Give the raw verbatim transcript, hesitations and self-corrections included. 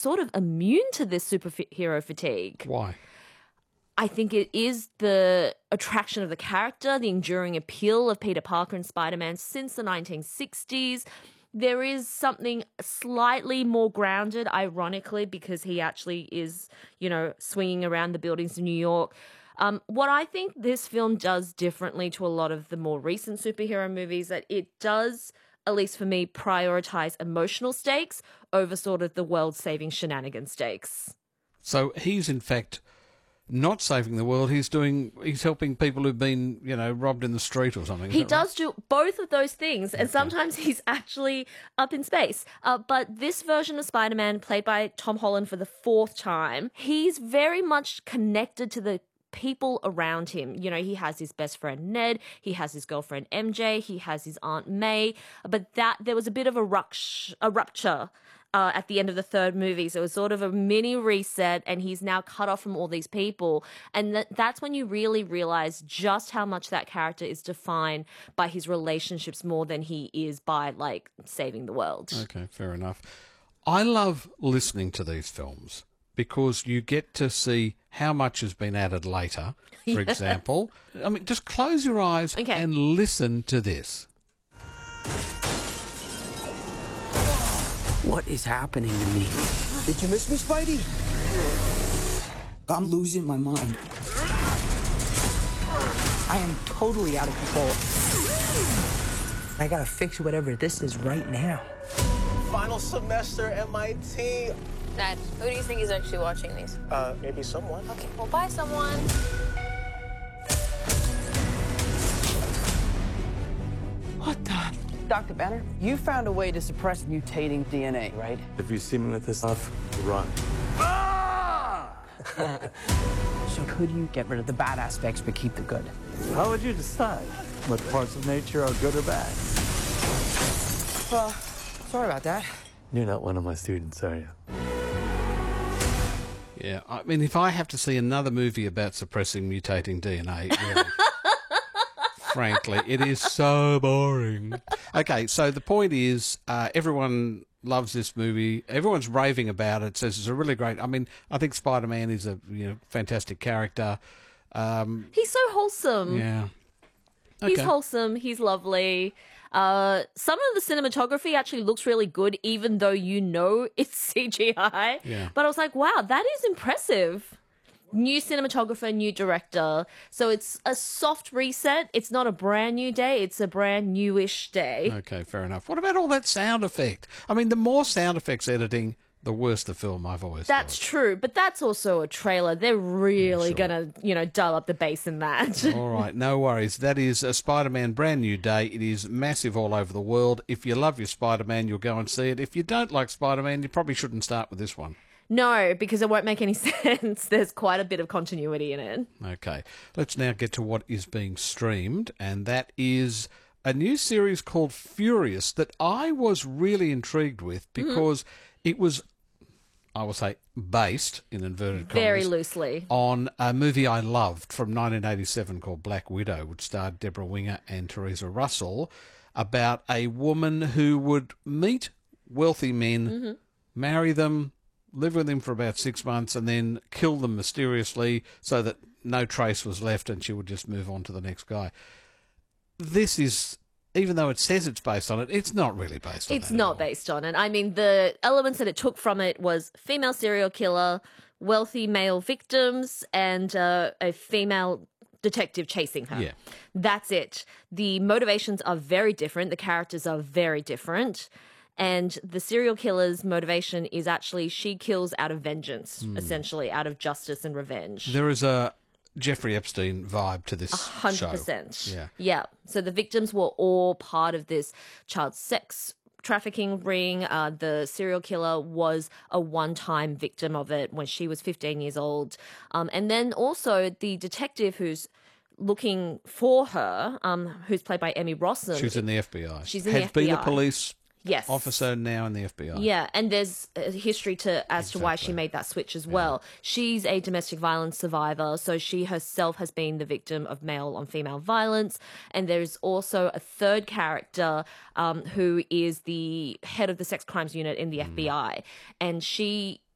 sort of immune to this superhero fatigue. Why? I think it is the attraction of the character, the enduring appeal of Peter Parker and Spider-Man since the nineteen sixties. There is something slightly more grounded, ironically, because he actually is, you know, swinging around the buildings of New York. Um, what I think this film does differently to a lot of the more recent superhero movies, that it does, at least for me, prioritize emotional stakes over sort of the world-saving shenanigan stakes. So he's, in fact, not saving the world. He's doing. He's helping people who've been, you know, robbed in the street or something. He right? does do both of those things, and okay. sometimes he's actually up in space. Uh, but this version of Spider-Man, played by Tom Holland for the fourth time, he's very much connected to the people around him. You know, he has his best friend Ned, he has his girlfriend M J, he has his Aunt May, but that there was a bit of a, rush, a rupture uh, at the end of the third movie. So it was sort of a mini reset, and he's now cut off from all these people. And th- that's when you really realize just how much that character is defined by his relationships more than he is by, like, saving the world. Okay, fair enough. I love listening to these films because you get to see how much has been added later, for yeah. example. I mean, just close your eyes okay. and listen to this. What is happening to me? Did you miss me, Spidey? I'm losing my mind. I am totally out of control. I gotta fix whatever this is right now. Final semester M I T. Dad, who do you think is actually watching these? Uh, maybe someone. Okay, well, bye, someone. What the? Doctor Banner, you found a way to suppress mutating D N A, right? If you see me with this stuff, run. Ah! So could you get rid of the bad aspects but keep the good? How would you decide what parts of nature are good or bad? Uh, sorry about that. You're not one of my students, are you? Yeah, I mean, if I have to see another movie about suppressing mutating D N A, really, frankly, it is so boring. Okay, so the point is, uh, everyone loves this movie. Everyone's raving about it. Says it's a really great. I mean, I think Spider-Man is a you know fantastic character. Um, He's so wholesome. Yeah, okay. He's wholesome. He's lovely. Uh, some of the cinematography actually looks really good, even though you know it's C G I. Yeah. But I was like, wow, that is impressive. New cinematographer, new director. So it's a soft reset. It's not a brand new day. It's a brand newish day. Okay, fair enough. What about all that sound effect? I mean, the more sound effects editing, the worse the film, I've always That's thought. true, but that's also a trailer. They're really Yeah, sure. going to, you know, dial up the bass in that. All right, no worries. That is a Spider-Man Brand New Day. It is massive all over the world. If you love your Spider-Man, you'll go and see it. If you don't like Spider-Man, you probably shouldn't start with this one. No, because it won't make any sense. There's quite a bit of continuity in it. Okay, let's now get to what is being streamed, and that is a new series called Furious that I was really intrigued with because mm-hmm. it was, I will say, based, in inverted commas, very loosely, on a movie I loved from nineteen eighty-seven called Black Widow, which starred Deborah Winger and Teresa Russell, about a woman who would meet wealthy men, mm-hmm. marry them, live with them for about six months, and then kill them mysteriously so that no trace was left and she would just move on to the next guy. This is... Even though it says it's based on it, it's not really based on it. It's not based on it. I mean, the elements that it took from it was female serial killer, wealthy male victims, and uh, a female detective chasing her. Yeah. That's it. The motivations are very different. The characters are very different. And the serial killer's motivation is actually she kills out of vengeance, mm. essentially, out of justice and revenge. There is a Jeffrey Epstein vibe to this show. A hundred percent. Yeah. Yeah. So the victims were all part of this child sex trafficking ring. Uh, the serial killer was a one-time victim of it when she was fifteen years old. Um, and then also the detective who's looking for her, um, who's played by Emmy Rossum. She's in the F B I. She's in Has the F B I. been a police yes. officer, now in the F B I. Yeah, and there's a history to as exactly. to why she made that switch as well. Yeah. She's a domestic violence survivor, so she herself has been the victim of male on female violence. And there's also a third character um, who is the head of the sex crimes unit in the mm. F B I, and she